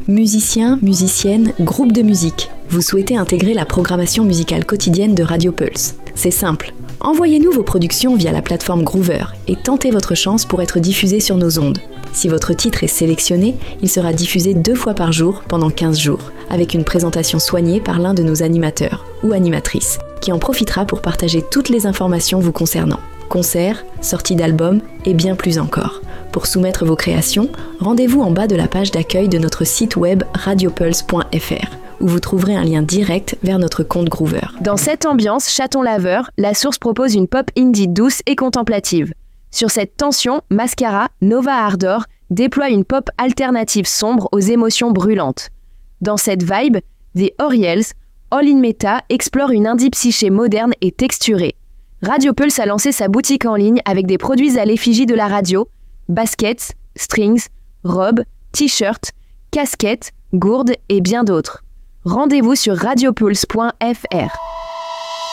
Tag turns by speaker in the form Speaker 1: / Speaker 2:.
Speaker 1: Musiciens, musiciennes, groupes de musique. Vous souhaitez intégrer la programmation musicale quotidienne de Radio Pulse. C'est simple. Envoyez-nous vos productions via la plateforme Groover et tentez votre chance pour être diffusé sur nos ondes. Si votre titre est sélectionné, il sera diffusé 2 fois par jour pendant 15 jours, avec une présentation soignée par l'un de nos animateurs ou animatrices, qui en profitera pour partager toutes les informations vous concernant. Concerts, sorties d'albums et bien plus encore. Pour soumettre vos créations, rendez-vous en bas de la page d'accueil de notre site web radiopulse.fr, où vous trouverez un lien direct vers notre compte Groover.
Speaker 2: Dans cette ambiance chaton laveur, La Source propose une pop indie douce et contemplative. Sur cette tension, Mascara, Nova Ardor déploie une pop alternative sombre aux émotions brûlantes. Dans cette vibe, The Oriels, All in Meta explore une indie psyché moderne et texturée. Radio Pulse a lancé sa boutique en ligne avec des produits à l'effigie de la radio, baskets, strings, robes, t-shirts, casquettes, gourdes et bien d'autres. Rendez-vous sur radiopulse.fr.